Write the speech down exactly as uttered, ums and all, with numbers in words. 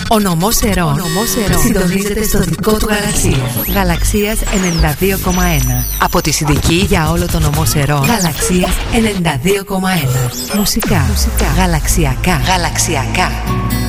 Ο νομός Ερών συντονίζεται στο δικό του Γαλαξίας. Γαλαξίας ενενήντα δύο κόμμα ένα. Από τη Συνδική για όλο το νομό Ερών. Γαλαξίας ενενήντα δύο κόμμα ένα. Μουσικά. Μουσικά. Γαλαξιακά. Γαλαξιακά.